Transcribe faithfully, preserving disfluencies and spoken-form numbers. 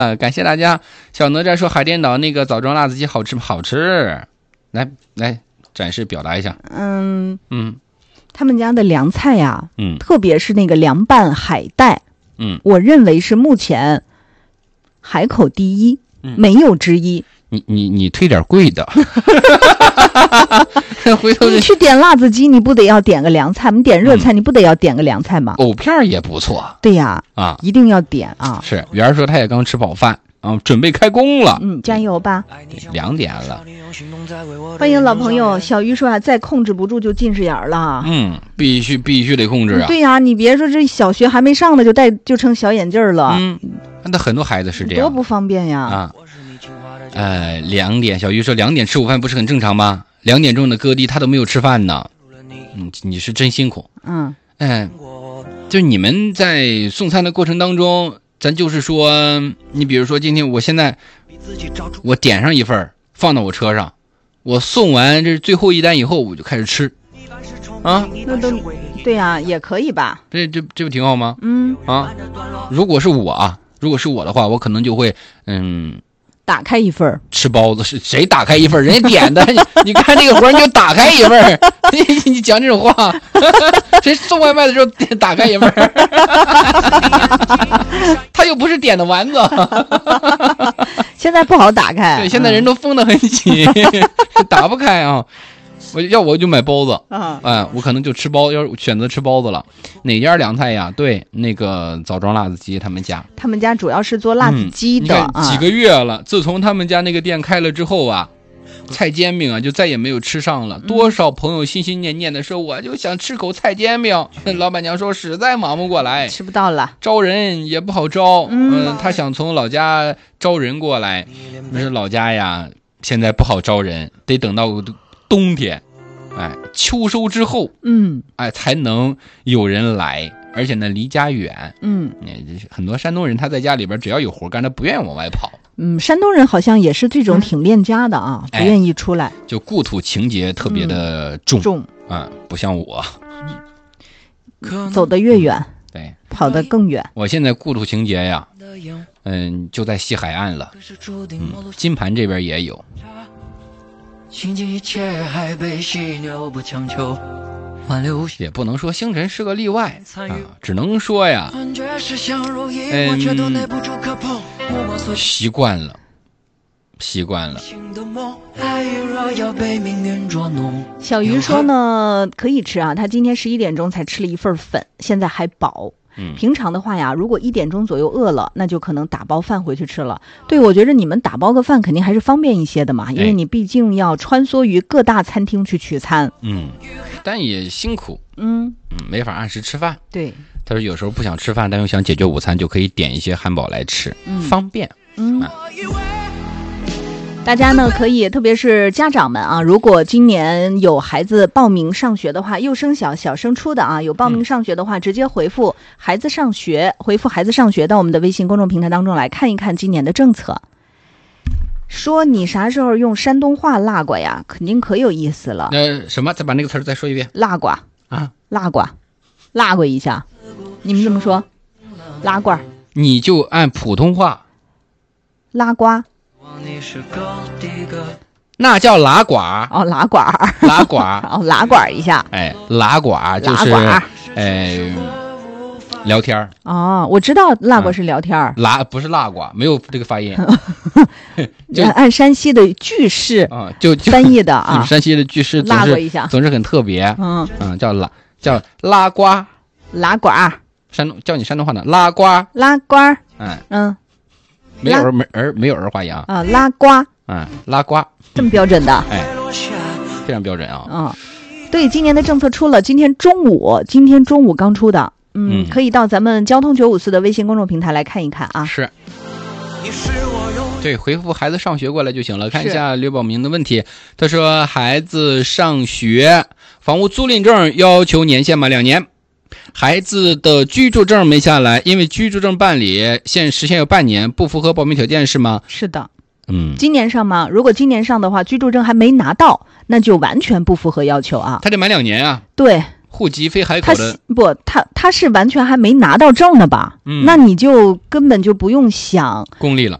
呃，感谢大家。小哪吒说海淀岛那个枣庄辣子鸡好吃不好吃？来来展示表达一下。 嗯嗯， 他们家的凉菜呀、啊， 嗯， 特别是那个凉拌海带， 嗯， 我认为是目前海口第一，嗯、没有之一。 你你你推点贵的，回头你去点辣子鸡，你不得要点个凉菜？你点热菜，嗯、你不得要点个凉菜吗？ 藕片也不错。 对呀， 啊， 一定要点啊！ 是圆儿说他也刚吃饱饭啊，准备开工了。 嗯，加油吧！ 两点了。 欢迎老朋友小鱼说啊，再控制不住就近视眼了。 嗯，必须必须得控制啊！ 对呀、啊，你别说这小学还没上呢，就戴就成小眼镜了。 嗯，那很多孩子是这样， 多不方便呀！ 啊。呃，两点，小鱼说两点吃午饭不是很正常吗？两点钟的歌迪他都没有吃饭呢。嗯，你是真辛苦。 嗯， 哎，就你们在送餐的过程当中，咱就是说，你比如说今天我现在我点上一份放到我车上，我送完这最后一单以后我就开始吃。啊， 那都对呀、啊，也可以吧？ 这这这不挺好吗？ 嗯啊，如果是我啊，如果是我的话，我可能就会嗯。 打开一份吃包子，是谁打开一份？人家点的，你你干这个活你就打开一份，你你讲这种话，谁送外卖的时候点打开一份？他又不是点的丸子， 现在不好打开。 对，现在人都封得很紧，嗯、打不开啊。我要我就买包子啊，哎，我可能就吃包，要选择吃包子了。哪家凉菜呀？对，那个枣庄辣子鸡他们家， 他们家主要是做辣子鸡的。 嗯、几个月了、啊，自从他们家那个店开了之后啊，菜煎饼啊就再也没有吃上了。多少朋友心心念念的说，我就想吃口菜煎饼，老板娘说实在忙不过来， 吃不到了， 招人也不好招。 嗯， 呃、他想从老家招人过来，那是老家呀，现在不好招人，得等到冬天，哎，秋收之后， 嗯， 哎，才能有人来，而且呢，离家远， 嗯， 很多山东人他在家里边只要有活干，他不愿意往外跑。 嗯，山东人好像也是这种挺恋家的啊，嗯、不愿意出来，哎、 就故土情节特别的重， 嗯、重啊，不像我， 走得越远， 对， 跑得更远。 我现在故土情节呀，嗯，就在西海岸了，嗯，金盘这边也有。倾尽一切还被犀牛不强求，也不能说星辰是个例外啊，只能说呀，嗯，习惯了，习惯了。 小鱼说呢，可以吃啊，他今天十一点钟才吃了一份粉，现在还饱。 嗯， 平常的话呀，如果一点钟左右饿了，那就可能打包饭回去吃了。对，我觉得你们打包个饭肯定还是方便一些的嘛，因为你毕竟要穿梭于各大餐厅去取餐。 嗯，但也辛苦。 嗯嗯，没法按时吃饭。 对， 他说有时候不想吃饭，但又想解决午餐，就可以点一些汉堡来吃， 嗯、 方便。 嗯。 啊， 大家呢可以，特别是家长们啊，如果今年有孩子报名上学的话，幼升小小升初的啊，有报名上学的话，直接回复孩子上学，回复孩子上学到我们的微信公众平台当中来看一看今年的政策。说你啥时候用山东话拉呱呀？肯定可有意思了。 呃，什么？再把那个词儿再说一遍。 拉呱啊， 拉呱，拉呱一下，你们怎么说？拉呱。 你就按普通话。 拉呱。 那叫拉呱哦，拉呱， 拉呱哦，拉呱一下， 哎，拉呱就是哎聊天哦，我知道拉呱是聊天、嗯、 拉不是拉呱，没有这个发音， 就按山西的句式啊，就翻译的啊， 山西的句式拉呱一下， 总是很特别， 嗯嗯，叫拉叫拉呱， 拉呱， 山东叫你山东话的拉呱， 拉呱， 嗯嗯。 没有儿没儿没有儿化音啊，拉呱， 嗯，拉呱， 这么标准的， 哎，非常标准啊。 嗯，对，今年的政策出了，今天中午，今天中午刚出的，嗯，嗯可以到咱们交通九五四的微信公众平台来看一看啊。 是，对，回复孩子上学过来就行了。看一下刘宝明的问题，他说孩子上学，房屋租赁证要求年限吗？两年。孩子的居住证没下来，因为居住证办理现时限有半年，不符合报名条件是吗？ 是的， 嗯， 今年上吗？如果今年上的话，居住证还没拿到，那就完全不符合要求啊。 他得满两年啊。 对， 户籍非海口的， 不，他他是完全还没拿到证呢吧？ 嗯， 那你就根本就不用想公立了。